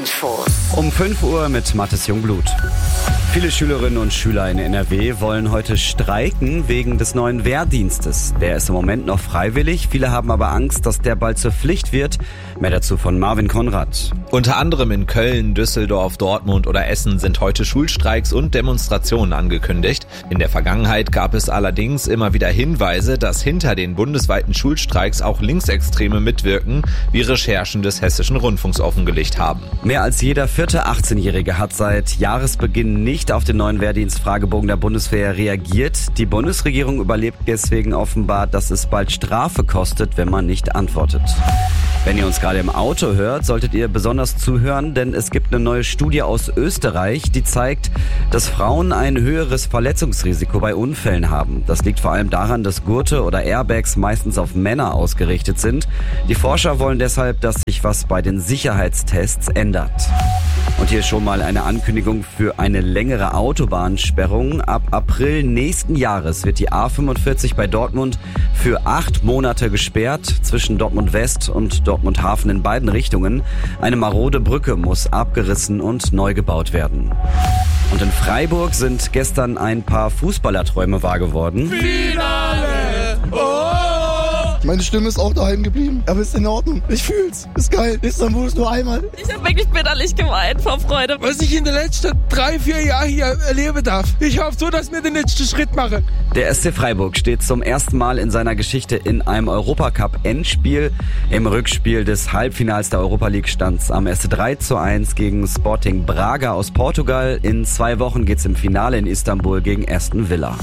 Infos. Um 5 Uhr mit Mathis Jungblut. Viele Schülerinnen und Schüler in NRW wollen heute streiken wegen des neuen Wehrdienstes. Der ist im Moment noch freiwillig. Viele haben aber Angst, dass der bald zur Pflicht wird. Mehr dazu von Marvin Konrad. Unter anderem in Köln, Düsseldorf, Dortmund oder Essen sind heute Schulstreiks und Demonstrationen angekündigt. In der Vergangenheit gab es allerdings immer wieder Hinweise, dass hinter den bundesweiten Schulstreiks auch Linksextreme mitwirken, wie Recherchen des Hessischen Rundfunks offengelegt haben. Mehr als jeder vierte 18-Jährige hat seit Jahresbeginn nicht auf den neuen Wehrdienstfragebogen der Bundeswehr reagiert. Die Bundesregierung überlebt deswegen offenbar, dass es bald Strafe kostet, wenn man nicht antwortet. Wenn ihr uns gerade im Auto hört, solltet ihr besonders zuhören, denn es gibt eine neue Studie aus Österreich, die zeigt, dass Frauen ein höheres Verletzungsrisiko bei Unfällen haben. Das liegt vor allem daran, dass Gurte oder Airbags meistens auf Männer ausgerichtet sind. Die Forscher wollen deshalb, dass sich was bei den Sicherheitstests ändert. Und hier schon mal eine Ankündigung für eine längere Autobahnsperrung. Ab April nächsten Jahres wird die A45 bei Dortmund für 8 Monate gesperrt, zwischen Dortmund West und Dortmund Hafen in beiden Richtungen. Eine marode Brücke muss abgerissen und neu gebaut werden. Und in Freiburg sind gestern ein paar Fußballerträume wahr geworden. Finale! Oh! Meine Stimme ist auch daheim geblieben, aber ist in Ordnung. Ich fühl's. Ist geil. Istanbul ist nur einmal. Ich habe wirklich bitterlich geweint vor Freude. Was ich in den letzten 3-4 Jahren hier erleben darf. Ich hoffe so, dass wir den nächsten Schritt machen. Der SC Freiburg steht zum ersten Mal in seiner Geschichte in einem Europacup-Endspiel. Im Rückspiel des Halbfinals der Europa League stand's am Ende 3:1 gegen Sporting Braga aus Portugal. In 2 Wochen geht's im Finale in Istanbul gegen Aston Villa.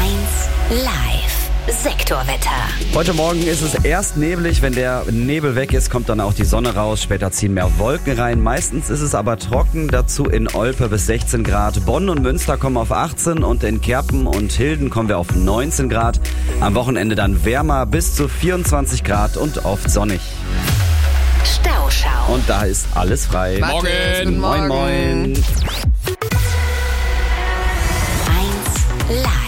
1 Live. Sektorwetter. Heute Morgen ist es erst neblig. Wenn der Nebel weg ist, kommt dann auch die Sonne raus. Später ziehen mehr Wolken rein. Meistens ist es aber trocken. Dazu in Olpe bis 16 Grad. Bonn und Münster kommen auf 18 und in Kerpen und Hilden kommen wir auf 19 Grad. Am Wochenende dann wärmer bis zu 24 Grad und oft sonnig. Stauschau. Und da ist alles frei. Morgen. Moin, moin. 1 Live.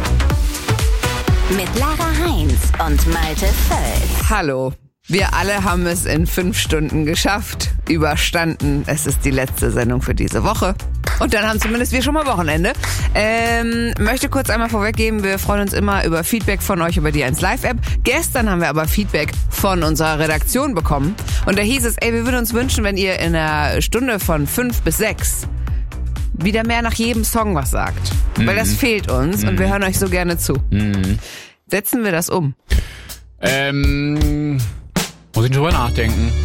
Mit Lara Heinz und Malte Völz. Hallo. Wir alle haben es in 5 Stunden geschafft, überstanden. Es ist die letzte Sendung für diese Woche. Und dann haben zumindest wir schon mal Wochenende. Möchte kurz einmal vorweggeben, wir freuen uns immer über Feedback von euch über die 1 Live-App. Gestern haben wir aber Feedback von unserer Redaktion bekommen. Und da hieß es, wir würden uns wünschen, wenn ihr in einer Stunde von 5 bis 6 wieder mehr nach jedem Song was sagt. Weil das fehlt uns und wir hören euch so gerne zu. Setzen wir das um? Muss ich drüber nachdenken.